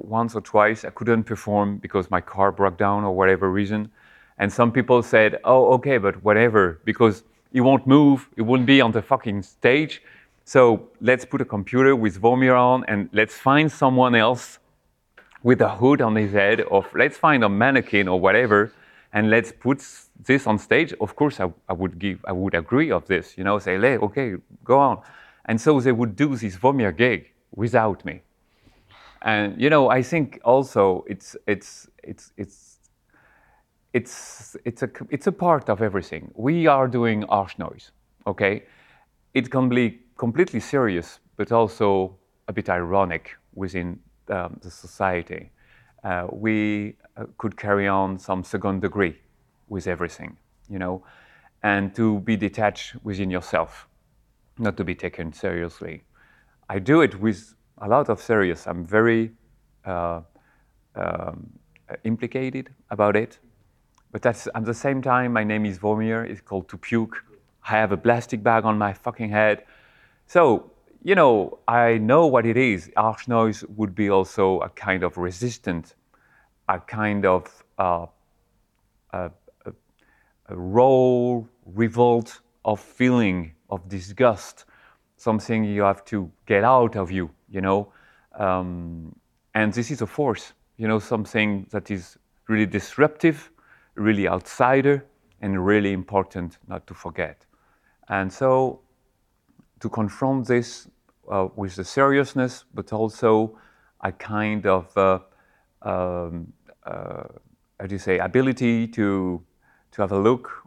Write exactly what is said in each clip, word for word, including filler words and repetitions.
once or twice. I couldn't perform because my car broke down or whatever reason. And some people said, oh, okay, but whatever, because he won't move, he won't be on the fucking stage. So let's put a computer with Vomir on and let's find someone else with a hood on his head, or let's find a mannequin or whatever, and let's put this on stage. Of course, I, I would give, I would agree of this, you know, say, okay, go on. And so they would do this Vomir gig without me. And you know, I think also it's it's it's it's it's it's a it's a part of everything. We are doing harsh noise, okay? It can be completely serious, but also a bit ironic within um, the society. Uh, we uh, could carry on some second degree with everything, you know, and to be detached within yourself, not to be taken seriously. I do it with a lot of serious. I'm very uh, um, implicated about it. But that's, at the same time, my name is Vomir. It's called to puke. I have a plastic bag on my fucking head. So, you know, I know what it is. Harsh noise would be also a kind of resistance, a kind of uh, a, a, a raw revolt of feeling, of disgust, something you have to get out of you, you know. Um, and this is a force, you know, something that is really disruptive, really outsider, and really important not to forget. And so to confront this uh, with the seriousness, but also a kind of, uh, um, uh, how do you say, ability to, to have a look,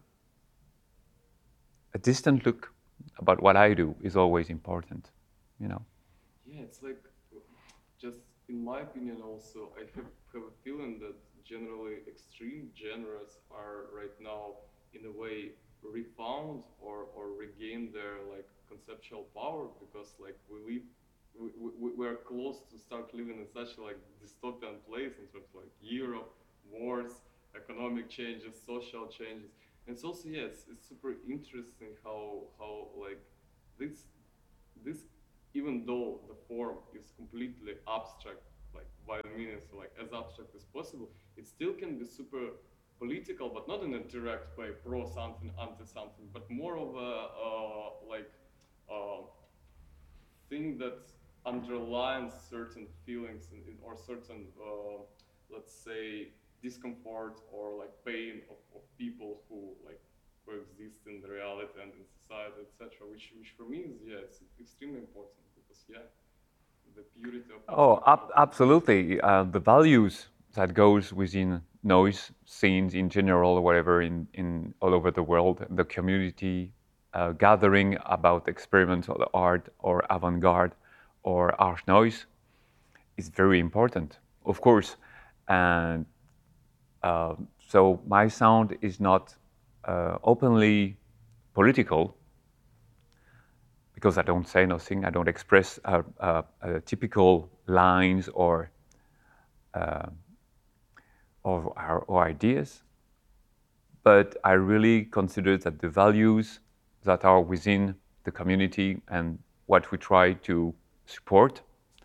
a distant look about what I do is always important, you know. Yeah, it's like, just in my opinion also, I have, have a feeling that generally extreme genres are right now in a way refound or, or regain their like conceptual power, because like we live we, we, we're close to start living in such a like dystopian place in terms of like Europe, wars, economic changes, social changes. And it's also, yes, it's super interesting how how like this this even though the form is completely abstract, like by means like as abstract as possible, it still can be super political, but not in a direct way, pro something, anti something, but more of a uh, like uh, thing that underlines certain feelings in, in, or certain, uh, let's say, discomfort or like pain of, of people who like coexist in the reality and in society, et cetera. Which, which for me is, yeah, it's extremely important, because yeah, the purity of, of, Oh, of, ab- of absolutely. Uh, the values that goes within noise scenes in general, or whatever, in, in all over the world, the community uh, gathering about experimental art or avant-garde or harsh noise is very important, of course. And uh, so my sound is not uh, openly political, because I don't say nothing, I don't express uh, uh, uh, typical lines or uh, or, or ideas, but I really consider that the values that are within the community and what we try to support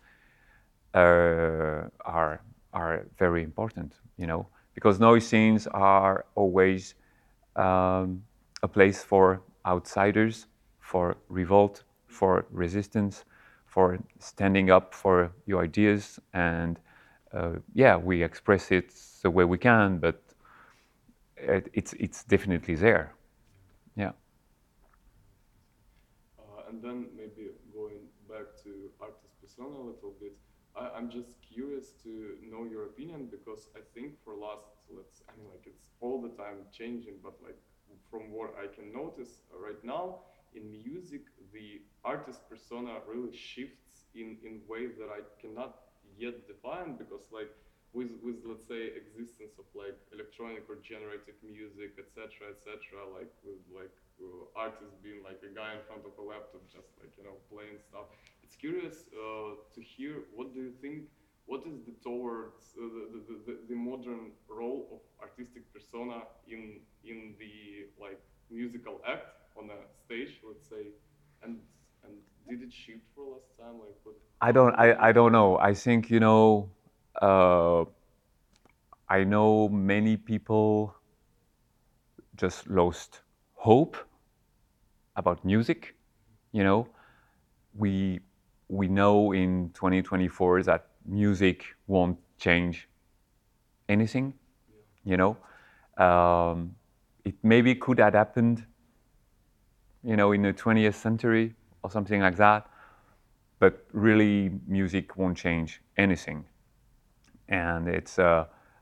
uh, are are very important, you know, because noise scenes are always um, a place for outsiders, for revolt, for resistance, for standing up for your ideas, and uh, yeah, we express it the way we can, but it, it's it's definitely there. Yeah. Uh, and then maybe going back to artist persona a little bit, I, I'm just curious to know your opinion, because I think for last, let's, I mean, like it's all the time changing, but like from what I can notice right now in music, the artist persona really shifts in in ways that I cannot yet define, because like with with let's say existence of like electronic or generative music, etc., etc., like with like uh, artists being like a guy in front of a laptop just like, you know, playing stuff. It's curious uh, to hear, what do you think, what is the towards uh, the, the, the, the modern role of artistic persona in in the like musical act on a stage, let's say, and and did it shift for last time, like what, I how, don't how do I, you I don't define it? know. I think, you know, uh, I know many people just lost hope about music. You know, we we know in twenty twenty-four that music won't change anything. You know, um, it maybe could have happened, you know, in the twentieth century or something like that, but really music won't change anything. And it's uh,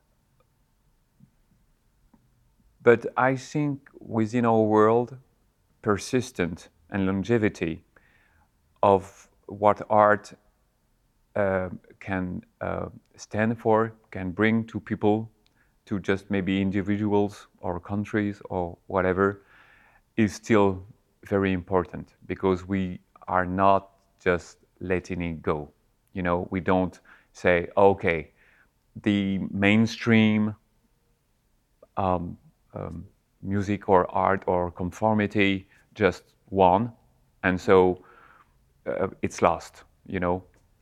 but I think within our world, persistence and longevity of what art uh, can uh, stand for, can bring to people, to just maybe individuals or countries or whatever, is still very important, because we are not just letting it go. You know, we don't say, okay, the mainstream um, um, music or art or conformity just won, and so uh, it's lost, you know.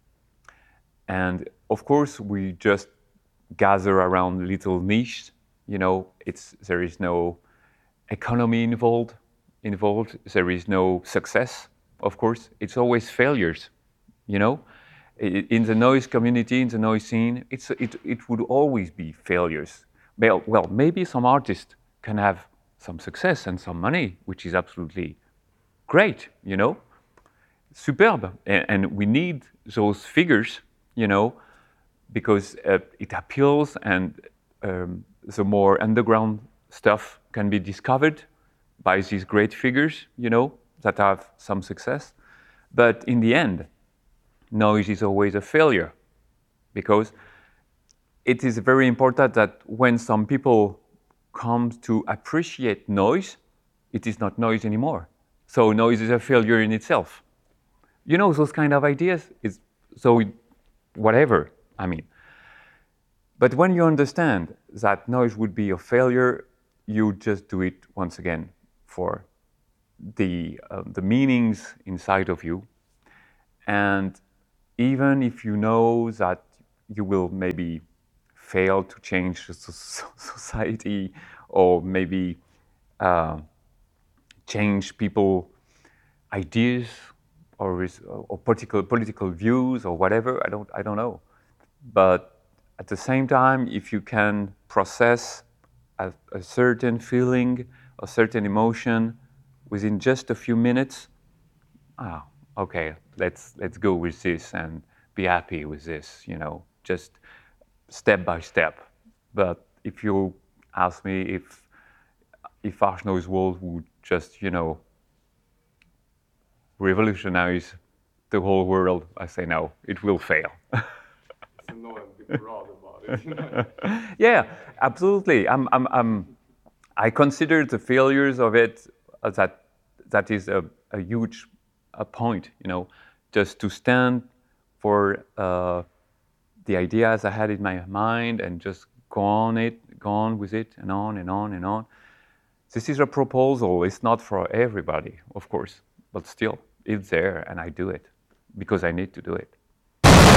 And of course, we just gather around little niches. You know, it's there is no economy involved. Involved, there is no success. Of course, it's always failures. You know, in the noise community, in the noise scene, it's it it would always be failures. Well, well, maybe some artists can have some success and some money, which is absolutely great. You know, superb, and, and we need those figures. You know, because uh, it appeals, and um, the more underground stuff can be discovered by these great figures, you know, that have some success. But in the end, noise is always a failure, because it is very important that when some people come to appreciate noise, it is not noise anymore. So noise is a failure in itself. You know, those kind of ideas is so it, whatever, I mean. But when you understand that noise would be a failure, you just do it once again for the, uh, the meanings inside of you. And even if you know that you will maybe fail to change the society, or maybe uh, change people ideas, or, or political, political views, or whatever, I don't, I don't know. But at the same time, if you can process a, a certain feeling, a certain emotion within just a few minutes, ah, okay, let's let's go with this and be happy with this, you know, just step by step. But if you ask me if if Arch Noise World would just, you know, revolutionize the whole world, I say no, it will fail. So no, and be proud about it. You know? Yeah, absolutely. I'm, I'm, I'm, I consider the failures of it uh, that that is a, a huge a point. You know, just to stand for uh, the ideas I had in my mind and just go on it, go on with it, and on and on and on. This is a proposal. It's not for everybody, of course, but still, it's there, and I do it because I need to do it.